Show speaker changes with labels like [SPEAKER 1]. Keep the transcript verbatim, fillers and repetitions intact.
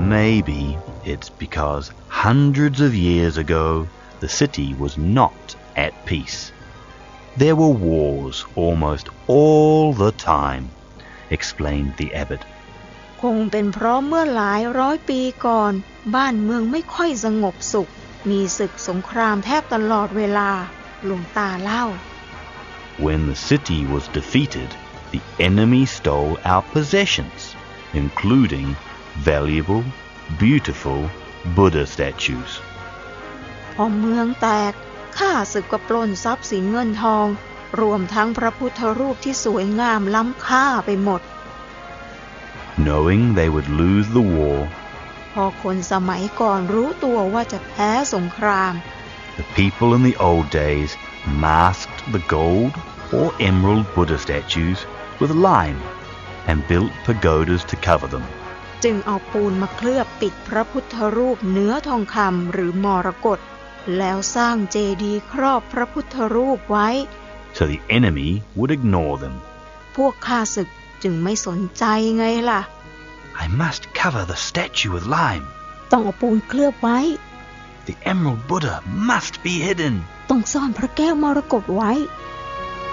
[SPEAKER 1] Maybe it's because hundreds of years ago the city was not at peace. There were wars almost all the time, explained the abbot.
[SPEAKER 2] คงเป็นเพราะเมื่อหลายร้อยปีก่อนบ้านเมืองไม่ค่อยสงบสุขมีศึกสงครามแทบตลอดเวลาหลวงตาเล่า
[SPEAKER 1] When the city was defeated, the enemy stole our possessions, including valuable, beautiful Buddha statues.
[SPEAKER 2] พอเมืองแตกข้าศึกก็ปล้นทรัพย์สินเงินทองรวมทั้งพระพุทธรูปที่สวยงามล้ำค่าไปหมด
[SPEAKER 1] Knowing they would lose the war,
[SPEAKER 2] พอคนสมัยก่อนรู้ตัวว่าจะแพ้สงคราม
[SPEAKER 1] the people in the old days masked the gold or emerald Buddha statues with lime and built pagodas to cover them.
[SPEAKER 2] จึงเอาปูนมาเคลือบปิดพระพุทธรูปเนื้อทองคำหรือมรกตแล้วสร้างเจดีย์ครอบพระพุทธรูปไว้
[SPEAKER 1] so the enemy would ignore them.
[SPEAKER 2] พวกข้าศึกจึงไม่สนใจไงล่ะ
[SPEAKER 1] I must cover the statue with lime.
[SPEAKER 2] ต้องเอาปูนเคลือบไว้
[SPEAKER 1] The emerald Buddha must be hidden.
[SPEAKER 2] ต้องซ่อนพระแก้วมรกตไว้